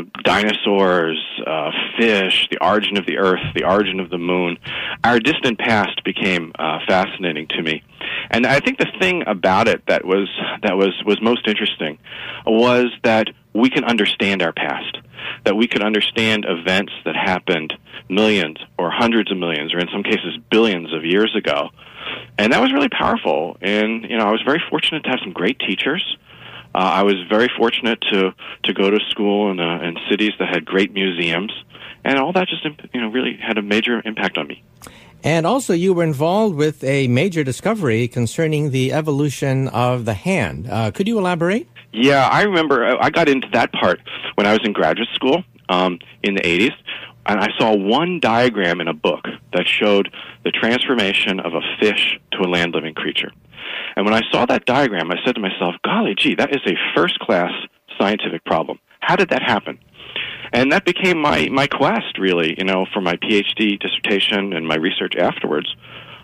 dinosaurs, fish, the origin of the Earth, the origin of the moon, our distant past became fascinating to me. And I think the thing about it that was most interesting was that we can understand our past, that we could understand events that happened millions or hundreds of millions, or in some cases billions of years ago. And that was really powerful. And, I was very fortunate to have some great teachers. I was very fortunate to go to school in cities that had great museums. And all that just, really had a major impact on me. And also, you were involved with a major discovery concerning the evolution of the hand. Could you elaborate? Yeah, I remember I got into that part when I was in graduate school in the 80s, and I saw one diagram in a book that showed the transformation of a fish to a land-living creature. And when I saw that diagram, I said to myself, golly gee, that is a first-class scientific problem. How did that happen? And that became my quest, really, for my PhD dissertation and my research afterwards,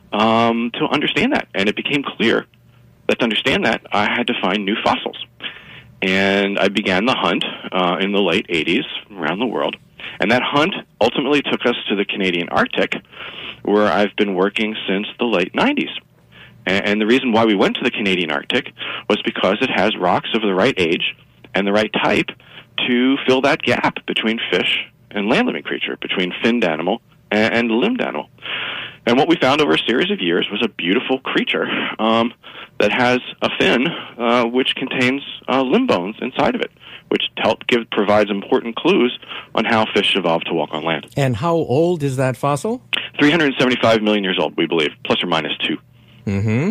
to understand that. And it became clear that to understand that, I had to find new fossils. And I began the hunt in the late 80s around the world. And that hunt ultimately took us to the Canadian Arctic, where I've been working since the late 90s. And the reason why we went to the Canadian Arctic was because it has rocks of the right age and the right type to fill that gap between fish and land-living creature, between finned animal and limbed animal. And what we found over a series of years was a beautiful creature that has a fin which contains limb bones inside of it, which provides important clues on how fish evolved to walk on land. And how old is that fossil? 375 million years old, we believe, plus or minus 2. Mm-hmm.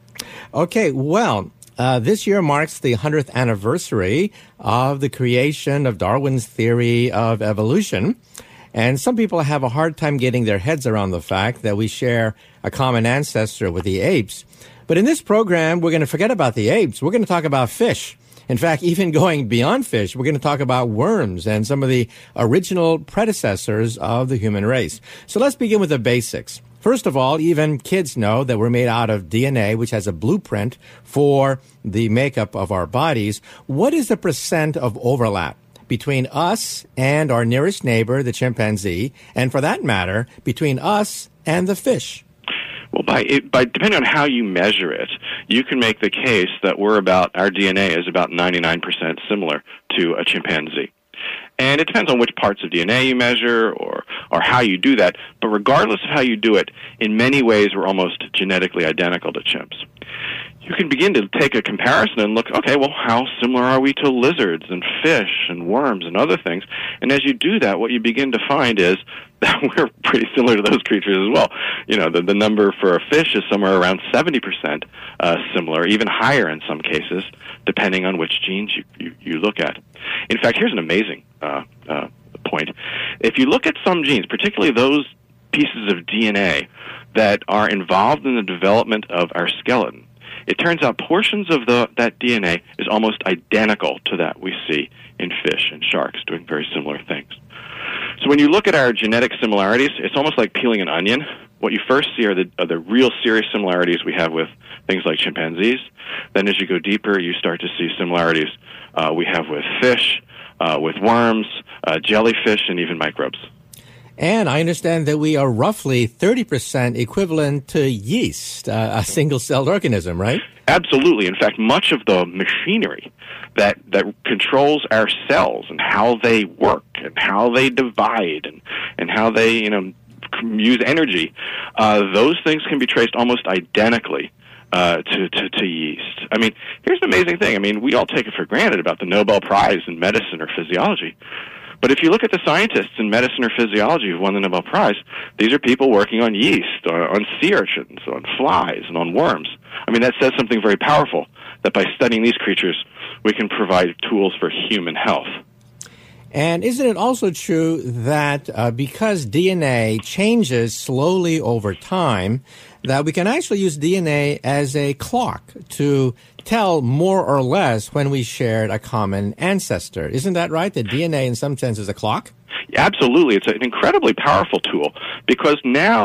Okay, well, this year marks the 100th anniversary of the creation of Darwin's theory of evolution. And some people have a hard time getting their heads around the fact that we share a common ancestor with the apes. But in this program, we're going to forget about the apes. We're going to talk about fish. In fact, even going beyond fish, we're going to talk about worms and some of the original predecessors of the human race. So let's begin with the basics. First of all, even kids know that we're made out of DNA, which has a blueprint for the makeup of our bodies. What is the percent of overlap between us and our nearest neighbor, the chimpanzee, and for that matter, between us and the fish? Well, by depending on how you measure it, you can make the case that our DNA is about 99% similar to a chimpanzee. And it depends on which parts of DNA you measure or how you do that. But regardless of how you do it, in many ways we're almost genetically identical to chimps. You can begin to take a comparison and look, okay, well, how similar are we to lizards and fish and worms and other things? And as you do that, what you begin to find is that we're pretty similar to those creatures as well. The number for a fish is somewhere around 70% similar, even higher in some cases, depending on which genes you look at. In fact, here's an amazing point. If you look at some genes, particularly those pieces of DNA that are involved in the development of our skeleton, it turns out portions of that DNA is almost identical to that we see in fish and sharks doing very similar things. So when you look at our genetic similarities, it's almost like peeling an onion. What you first see are the real serious similarities we have with things like chimpanzees. Then as you go deeper, you start to see similarities we have with fish, with worms, jellyfish, and even microbes. And I understand that we are roughly 30% equivalent to yeast, a single-celled organism, right? Absolutely. In fact, much of the machinery that controls our cells and how they work and how they divide and how they use energy, those things can be traced almost identically to yeast. I mean, here's the amazing thing. I mean, we all take it for granted about the Nobel Prize in medicine or physiology. But if you look at the scientists in medicine or physiology who won the Nobel Prize, these are people working on yeast, on sea urchins, on flies, and on worms. I mean, that says something very powerful, that by studying these creatures, we can provide tools for human health. And isn't it also true that because DNA changes slowly over time, that we can actually use DNA as a clock to tell more or less when we shared a common ancestor? Isn't that right, that DNA in some sense is a clock? Absolutely. It's an incredibly powerful tool because now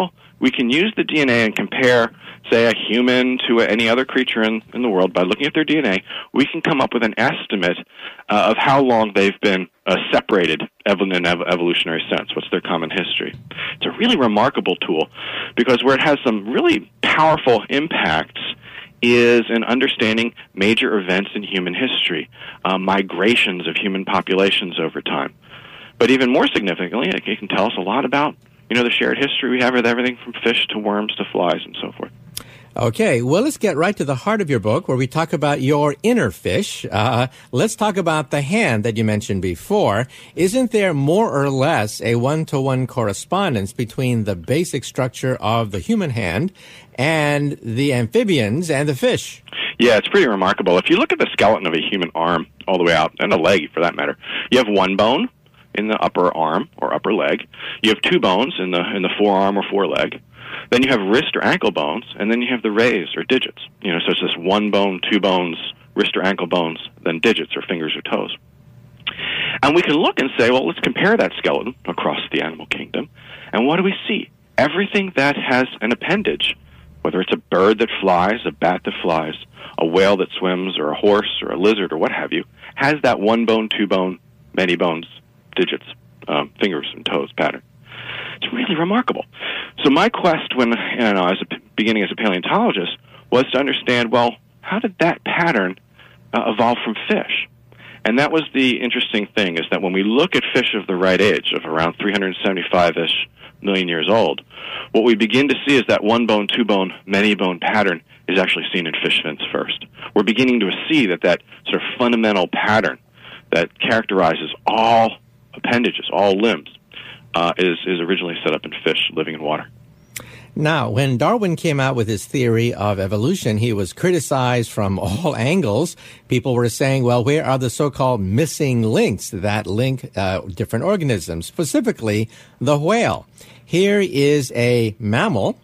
we can use the DNA and compare, say, a human to any other creature in the world. By looking at their DNA, we can come up with an estimate of how long they've been separated in an evolutionary sense. What's their common history? It's a really remarkable tool because where it has some really powerful impacts is in understanding major events in human history, migrations of human populations over time. But even more significantly, it can tell us a lot about, the shared history we have with everything from fish to worms to flies and so forth. Okay, well, let's get right to the heart of your book where we talk about your inner fish. Let's talk about the hand that you mentioned before. Isn't there more or less a one-to-one correspondence between the basic structure of the human hand and the amphibians and the fish? Yeah, it's pretty remarkable. If you look at the skeleton of a human arm all the way out, and a leg for that matter, you have one bone in the upper arm or upper leg. You have two bones in the forearm or foreleg. Then you have wrist or ankle bones, and then you have the rays or digits. So it's just one bone, two bones, wrist or ankle bones, then digits or fingers or toes. And we can look and say, well, let's compare that skeleton across the animal kingdom, and what do we see? Everything that has an appendage, whether it's a bird that flies, a bat that flies, a whale that swims, or a horse or a lizard or what have you, has that one bone, two bone, many bones, digits, fingers and toes pattern. It's really remarkable. So my quest beginning as a paleontologist was to understand, well, how did that pattern evolve from fish? And that was the interesting thing, is that when we look at fish of the right age, of around 375-ish million years old, what we begin to see is that one bone, two bone, many bone pattern is actually seen in fish fins first. We're beginning to see that sort of fundamental pattern that characterizes all appendages, all limbs, is originally set up in fish living in water. Now, when Darwin came out with his theory of evolution, he was criticized from all angles. People were saying, well, where are the so-called missing links that link different organisms, specifically the whale? Here is a mammal.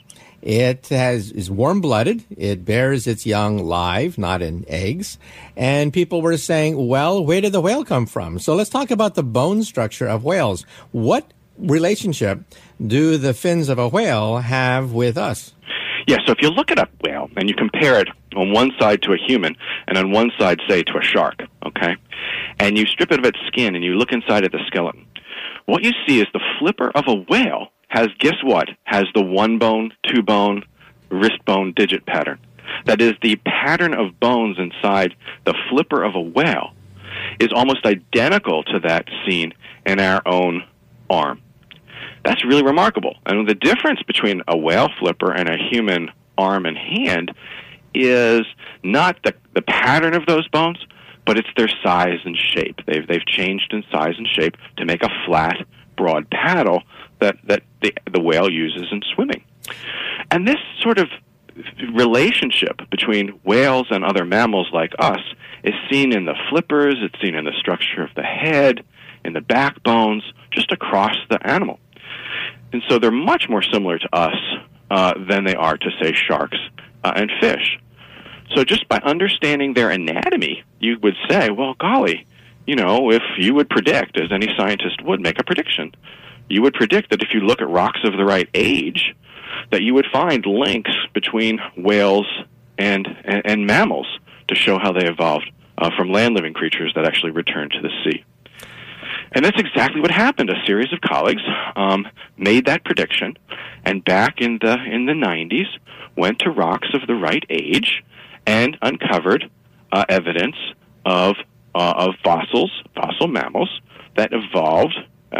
It is warm-blooded. It bears its young live, not in eggs. And people were saying, well, where did the whale come from? So let's talk about the bone structure of whales. What relationship do the fins of a whale have with us? Yeah, so if you look at a whale and you compare it on one side to a human and on one side, say, to a shark, okay, and you strip it of its skin and you look inside at the skeleton, what you see is the flipper of a whale has, guess what, has the one bone, two bone, wrist bone, digit pattern. That is, the pattern of bones inside the flipper of a whale is almost identical to that seen in our own arm. That's really remarkable. And the difference between a whale flipper and a human arm and hand is not the pattern of those bones, but it's their size and shape. They've changed in size and shape to make a flat, broad paddle that the whale uses in swimming. And this sort of relationship between whales and other mammals like us is seen in the flippers, it's seen in the structure of the head, in the backbones, just across the animal. And so they're much more similar to us than they are to, say, sharks and fish. So just by understanding their anatomy, you would say, well, golly, if you would predict, as any scientist would make a prediction, you would predict that if you look at rocks of the right age, that you would find links between whales and mammals to show how they evolved from land-living creatures that actually returned to the sea. And that's exactly what happened. A series of colleagues made that prediction, and back in the 90s, went to rocks of the right age and uncovered evidence of fossil mammals that evolved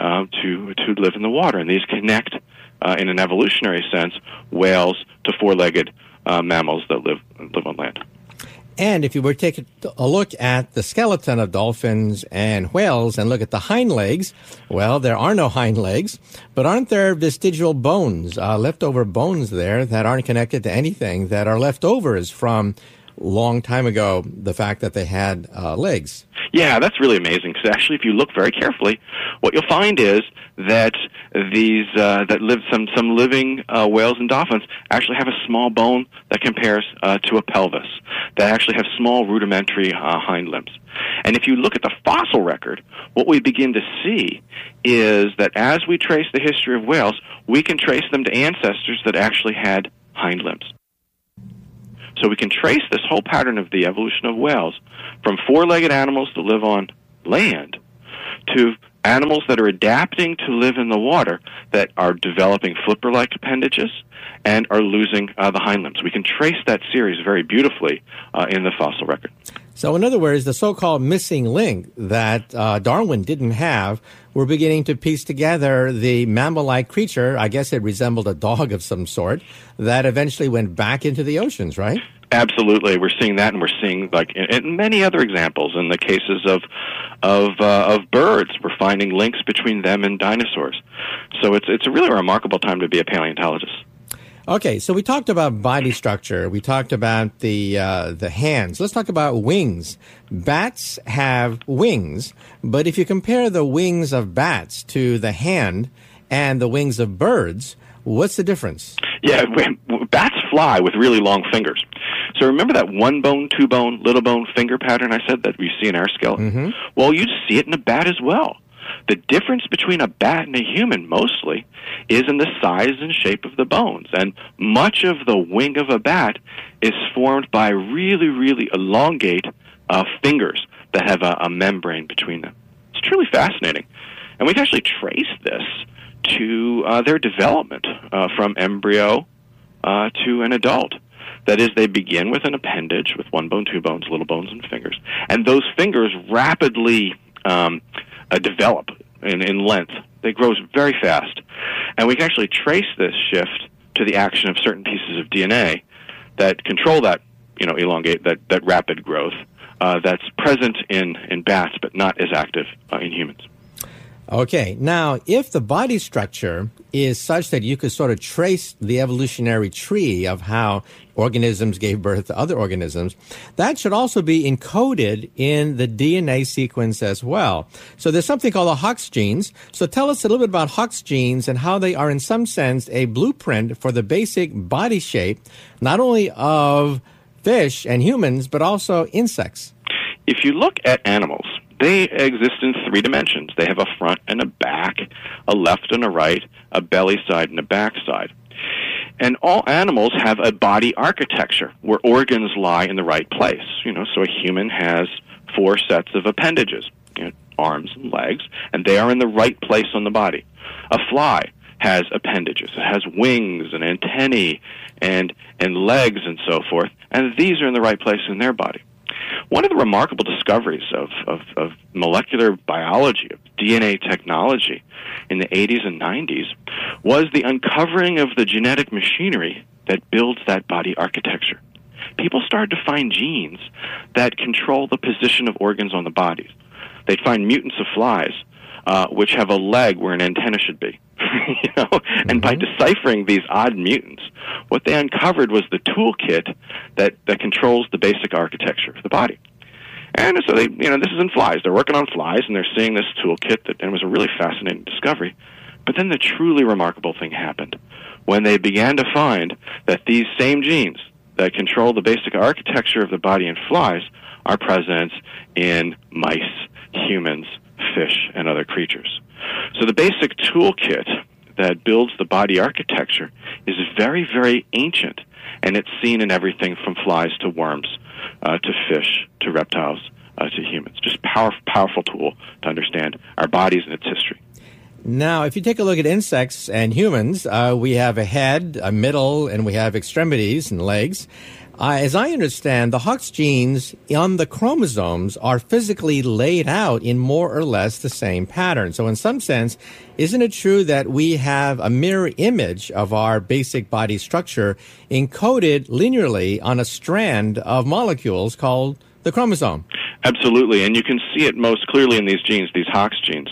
to live in the water. And these connect, in an evolutionary sense, whales to four-legged mammals that live on land. And if you were to take a look at the skeleton of dolphins and whales and look at the hind legs, well, there are no hind legs, but aren't there vestigial bones, leftover bones there that aren't connected to anything, that are leftovers from long time ago, the fact that they had legs? Yeah, that's really amazing. Because actually, if you look very carefully, what you'll find is that these some living whales and dolphins actually have a small bone that compares to a pelvis. That actually have small rudimentary hind limbs. And if you look at the fossil record, what we begin to see is that as we trace the history of whales, we can trace them to ancestors that actually had hind limbs. So we can trace this whole pattern of the evolution of whales from four-legged animals that live on land to animals that are adapting to live in the water that are developing flipper-like appendages and are losing the hind limbs. We can trace that series very beautifully in the fossil record. So in other words, the so-called missing link that Darwin didn't have, we're beginning to piece together the mammal-like creature, I guess it resembled a dog of some sort, that eventually went back into the oceans, right? Absolutely, we're seeing that, and we're seeing like in many other examples. In the cases of birds, we're finding links between them and dinosaurs. So it's a really remarkable time to be a paleontologist. Okay, so we talked about body structure. We talked about the hands. Let's talk about wings. Bats have wings, but if you compare the wings of bats to the hand and the wings of birds, what's the difference? Yeah, bats fly with really long fingers. So remember that one bone, two bone, little bone finger pattern I said that we see in our skeleton? Mm-hmm. Well, you see it in a bat as well. The difference between a bat and a human mostly is in the size and shape of the bones. And much of the wing of a bat is formed by really, really elongate fingers that have a membrane between them. It's truly fascinating. And we've actually traced this to their development from embryo to an adult. That is, they begin with an appendage with one bone, two bones, little bones, and fingers. And those fingers rapidly develop in length. They grow very fast. And we can actually trace this shift to the action of certain pieces of DNA that control that, elongate, that rapid growth that's present in bats but not as active in humans. Okay, now, if the body structure is such that you could sort of trace the evolutionary tree of how organisms gave birth to other organisms, that should also be encoded in the DNA sequence as well. So there's something called the Hox genes. So tell us a little bit about Hox genes and how they are, in some sense, a blueprint for the basic body shape, not only of fish and humans, but also insects. If you look at animals, they exist in three dimensions. They have a front and a back, a left and a right, a belly side and a back side. And all animals have a body architecture where organs lie in the right place. So a human has four sets of appendages, arms and legs, and they are in the right place on the body. A fly has appendages. It has wings and antennae and legs and so forth, and these are in the right place in their body. One of the remarkable discoveries of molecular biology, of DNA technology in the 80s and 90s was the uncovering of the genetic machinery that builds that body architecture. People started to find genes that control the position of organs on the body. They'd find mutants of flies which have a leg where an antenna should be. And by deciphering these odd mutants, what they uncovered was the toolkit that controls the basic architecture of the body. And so this is in flies. They're working on flies, and they're seeing this toolkit, and it was a really fascinating discovery. But then the truly remarkable thing happened when they began to find that these same genes that control the basic architecture of the body in flies are present in mice, humans, fish, and other creatures. So the basic toolkit that builds the body architecture is very, very ancient, and it's seen in everything from flies to worms, to fish, to reptiles, to humans. Just powerful tool to understand our bodies and its history. Now, if you take a look at insects and humans, we have a head, a middle, and we have extremities and legs. As I understand, the Hox genes on the chromosomes are physically laid out in more or less the same pattern. So in some sense, isn't it true that we have a mirror image of our basic body structure encoded linearly on a strand of molecules called the chromosome? Absolutely, and you can see it most clearly in these genes, these Hox genes,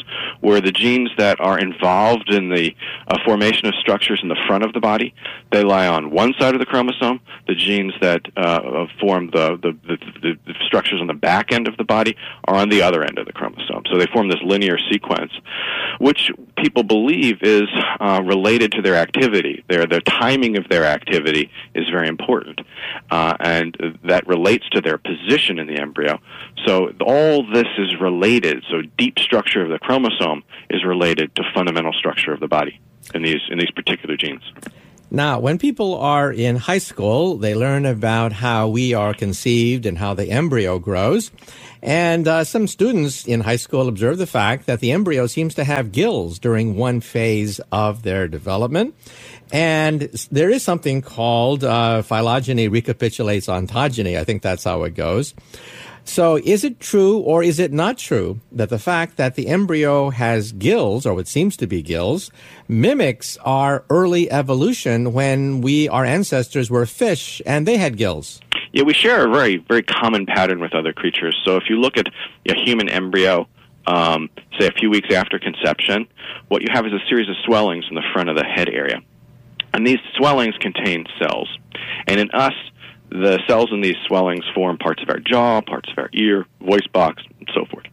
where the genes that are involved in the formation of structures in the front of the body, they lie on one side of the chromosome. The genes that form the structures on the back end of the body are on the other end of the chromosome. So they form this linear sequence, which people believe is related to their activity. The timing of their activity is very important, and that relates to their position in the embryo. So all this is related. So deep structure of the chromosome is related to fundamental structure of the body in these particular genes. Now, when people are in high school, they learn about how we are conceived and how the embryo grows. And some students in high school observe the fact that the embryo seems to have gills during one phase of their development. And there is something called phylogeny recapitulates ontogeny. I think that's how it goes. So is it true or is it not true that the fact that the embryo has gills, or what seems to be gills, mimics our early evolution when our ancestors were fish and they had gills? Yeah, we share a very, very common pattern with other creatures. So if you look at a human embryo, say a few weeks after conception, what you have is a series of swellings in the front of the head area. And these swellings contain cells. And in us, the cells in these swellings form parts of our jaw, parts of our ear, voice box, and so forth.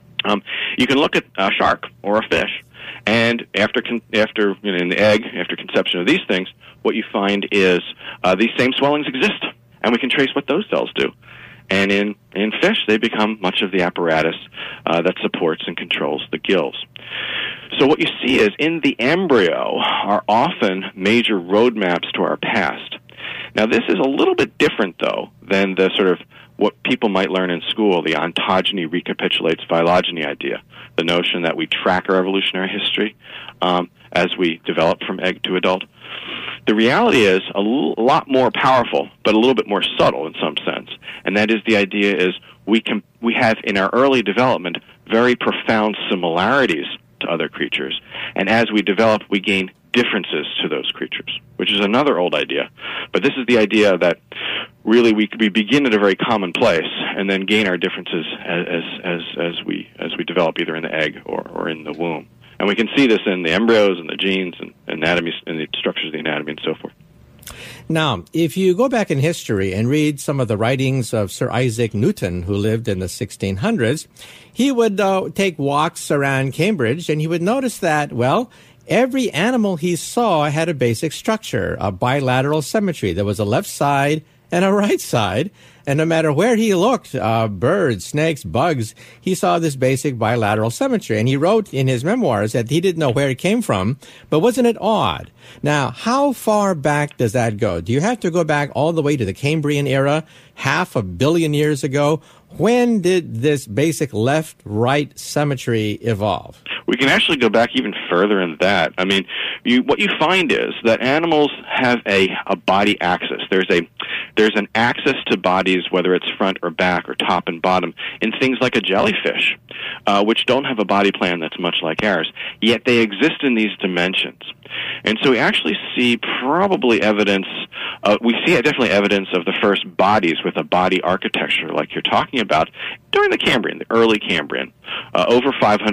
You can look at a shark or a fish, and after in the egg, after conception of these things, what you find is these same swellings exist, and we can trace what those cells do. And in fish, they become much of the apparatus that supports and controls the gills. So what you see is in the embryo are often major roadmaps to our past. Now, this is a little bit different, though, than the sort of what people might learn in school, the ontogeny recapitulates phylogeny idea, the notion that we track our evolutionary history as we develop from egg to adult. The reality is a lot more powerful, but a little bit more subtle in some sense, and that is the idea is we have in our early development very profound similarities to other creatures, and as we develop, we gain differences to those creatures, which is another old idea. But this is the idea that really we begin at a very common place and then gain our differences as we develop either in the egg or in the womb. And we can see this in the embryos and the genes and anatomy and the structures of the anatomy and so forth. Now, if you go back in history and read some of the writings of Sir Isaac Newton, who lived in the 1600s, he would take walks around Cambridge and he would notice that, well, every animal he saw had a basic structure, a bilateral symmetry. There was a left side and a right side. And no matter where he looked, birds, snakes, bugs, he saw this basic bilateral symmetry. And he wrote in his memoirs that he didn't know where it came from, but wasn't it odd? Now, how far back does that go? Do you have to go back all the way to the Cambrian era, 500 million years ago? When did this basic left-right symmetry evolve? We can actually go back even further than that. I mean, what you find is that animals have a body axis. There's an axis to bodies, whether it's front or back or top and bottom, in things like a jellyfish, which don't have a body plan that's much like ours, yet they exist in these dimensions. And so we actually see probably definitely evidence of the first bodies with a body architecture like you're talking about during the Cambrian, the early Cambrian, over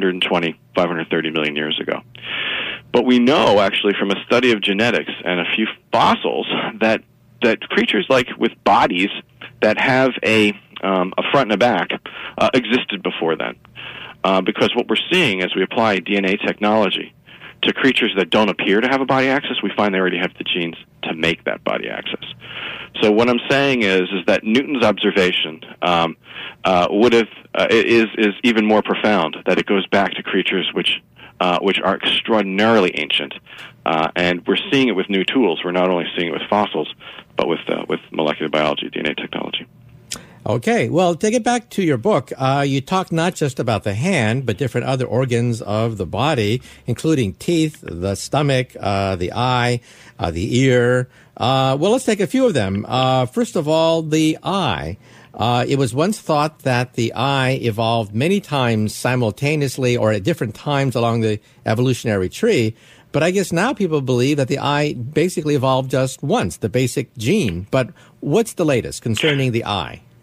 530 million years ago. But we know actually from a study of genetics and a few fossils that creatures like with bodies that have a front and a back existed before then. Because what we're seeing as we apply DNA technology to creatures that don't appear to have a body axis, we find they already have the genes to make that body axis. So what I'm saying is that Newton's observation is even more profound, that it goes back to creatures which are extraordinarily ancient, and we're seeing it with new tools. We're not only seeing it with fossils, but with molecular biology, DNA technology. Okay, well, to get back to your book, you talk not just about the hand, but different other organs of the body, including teeth, the stomach, the eye, the ear. Well, let's take a few of them. First of all, the eye. It was once thought that the eye evolved many times simultaneously or at different times along the evolutionary tree. But I guess now people believe that the eye basically evolved just once, the basic gene. But what's the latest concerning the eye?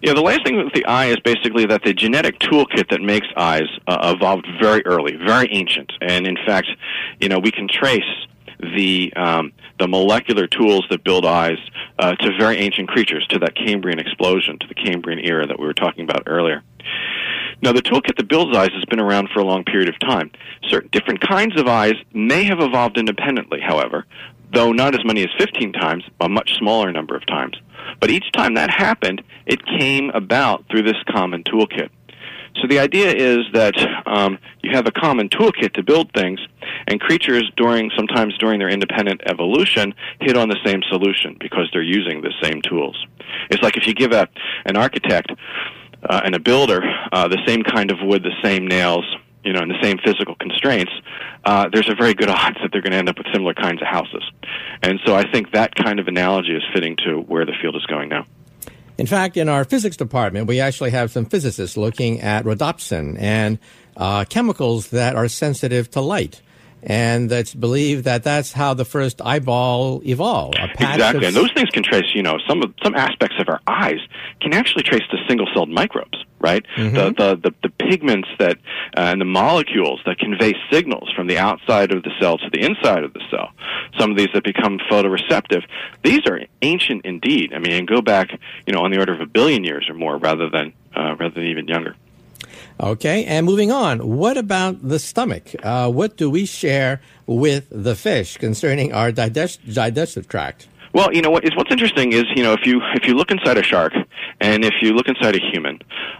Yeah, the last thing with the eye is basically that the genetic toolkit that makes eyes evolved very early, very ancient, and in fact, we can trace the molecular tools that build eyes to very ancient creatures, to that Cambrian explosion, to the Cambrian era that we were talking about earlier. Now, the toolkit that builds eyes has been around for a long period of time. Certain different kinds of eyes may have evolved independently, however, though not as many as 15 times, a much smaller number of times. But each time that happened, it came about through this common toolkit. So the idea is that you have a common toolkit to build things, and creatures sometimes during their independent evolution hit on the same solution because they're using the same tools. It's like if you give an architect and a builder the same kind of wood, the same nails, and the same physical constraints, there's a very good odds that they're going to end up with similar kinds of houses. And so I think that kind of analogy is fitting to where the field is going now. In fact, in our physics department, we actually have some physicists looking at rhodopsin and chemicals that are sensitive to light. And it's believed that that's how the first eyeball evolved. Exactly, and those things can trace, some aspects of our eyes can actually trace to single-celled microbes, right? Mm-hmm. The pigments that and the molecules that convey signals from the outside of the cell to the inside of the cell. Some of these that become photoreceptive. These are ancient indeed. I mean, and go back, on the order of 1 billion years or more, rather than even younger. Okay, and moving on, what about the stomach? What do we share with the fish concerning our digestive tract? Well, what's interesting is, if you look inside a shark and if you look inside a human,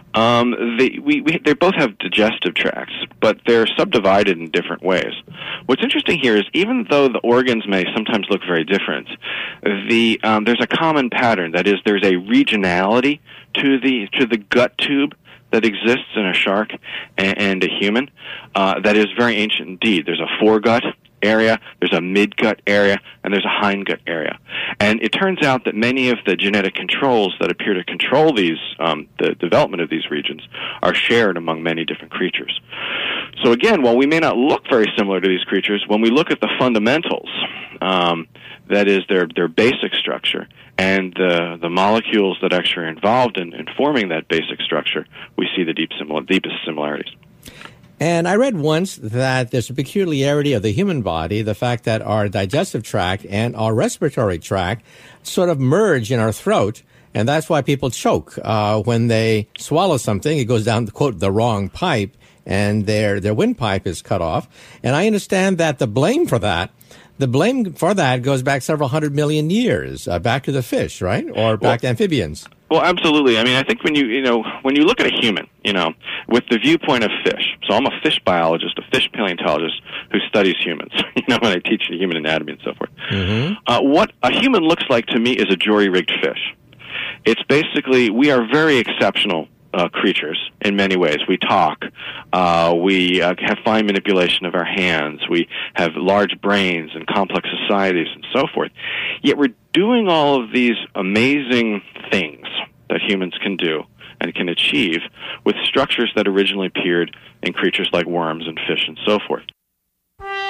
they both have digestive tracts, but they're subdivided in different ways. What's interesting here is even though the organs may sometimes look very different, there's a common pattern. That is, there's a regionality to the gut tube that exists in a shark and a human that is very ancient indeed. There's a foregut area, there's a midgut area, and there's a hindgut area. And it turns out that many of the genetic controls that appear to control these, the development of these regions, are shared among many different creatures. So again, while we may not look very similar to these creatures, when we look at the fundamentals, that is their basic structure, and the molecules that actually are involved in forming that basic structure, we see the deepest similarities. And I read once that there's a peculiarity of the human body, the fact that our digestive tract and our respiratory tract sort of merge in our throat, and that's why people choke. When they swallow something, it goes down, quote, the wrong pipe, and their windpipe is cut off. And I understand that the blame for that goes back several 100 million years, back to the fish, right? Or back to amphibians. Well, absolutely. I mean, I think when you look at a human, with the viewpoint of fish. So I'm a fish biologist, a fish paleontologist who studies humans. When I teach human anatomy and so forth. Mm-hmm. What a human looks like to me is a jury-rigged fish. It's basically, we are very exceptional creatures in many ways. We talk. We have fine manipulation of our hands. We have large brains and complex societies and so forth. Yet we're doing all of these amazing things that humans can do and can achieve with structures that originally appeared in creatures like worms and fish and so forth.